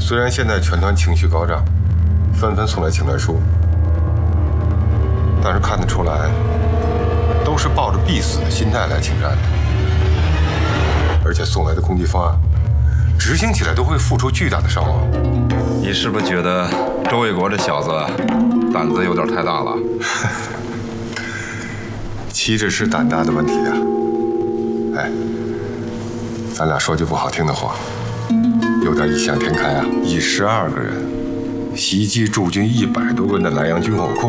虽然现在全团情绪高涨，纷纷送来请战书，但是看得出来，都是抱着必死的心态来请战的。而且送来的攻击方案，执行起来都会付出巨大的伤亡。 你是不是觉得周卫国这小子胆子有点太大了？ 岂止是胆大的问题啊！哎，咱俩说句不好听的话，有点异想天开啊！以12个人袭击驻军100多个人的莱阳军火库，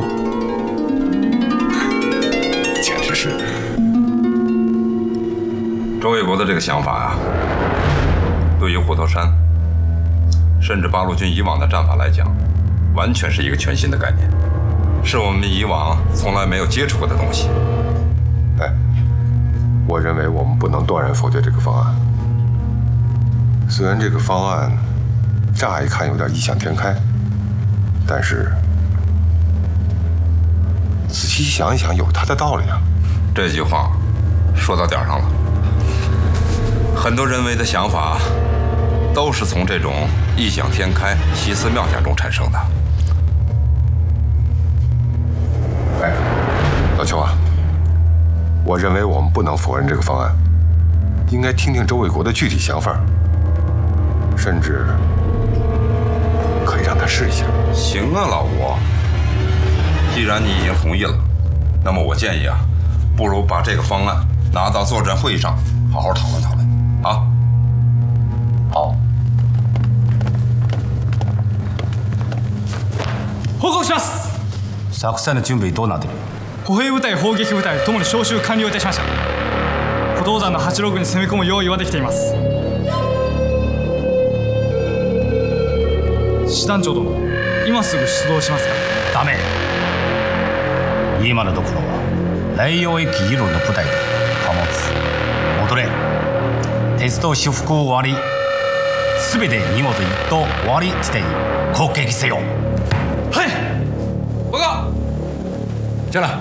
简直是…… 周卫国的这个想法啊，对于虎头山，甚至八路军以往的战法来讲，完全是一个全新的概念，是我们以往从来没有接触过的东西。 哎，我认为我们不能断然否决这个方案。虽然这个方案乍一看有点异想天开，但是仔细想一想，有它的道理啊。 这句话说到点上了。很多人为的想法，都是从这种异想天开、奇思妙想中产生的。 哎，老邱啊，我认为我们不能否认这个方案，应该听听周卫国的具体想法，甚至可以让他试一下。 行啊，老吴，既然你已经同意了，那么我建议啊，不如把这个方案拿到作战会议上好好讨论讨论啊。 好。 報告します。 作戦の準備どうなってる？ 歩兵部隊、砲撃部隊ともに招集完了いたしました。古道山の86に攻め込む用意はできています。師団長殿、今すぐ出動しますか？ ダメ。今のところは雷陽駅以路の部隊で貨物戻れ。鉄道修復終わり、すべて荷物一等終わり地点に攻撃せよ。 はい。报告。 进来。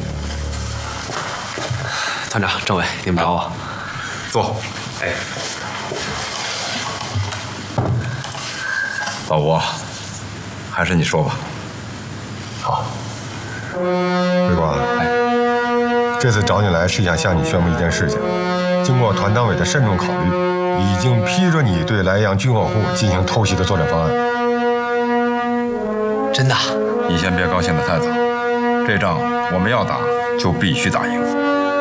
团长、政委，你们找我。 坐。 哎。 老吴，还是你说吧。 好。卫国，这次找你来是想向你宣布一件事情。经过团党委的慎重考虑，已经批准你对莱阳军火库进行偷袭的作战方案。 真的？ 你先别高兴得太早，这仗我们要打就必须打赢。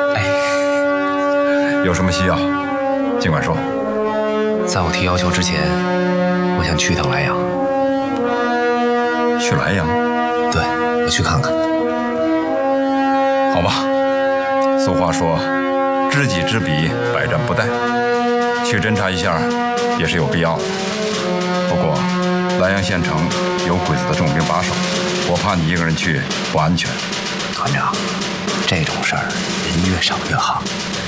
哎， 有什么需要，尽管说。 在我提要求之前，我想去一趟莱阳。 去莱阳？ 对，我去看看。 好吧，俗话说，知己知彼，百战不殆。去侦查一下也是有必要的。不过，莱阳县城有鬼子的重兵把守，我怕你一个人去不安全。 团长，这种事儿人越少越好。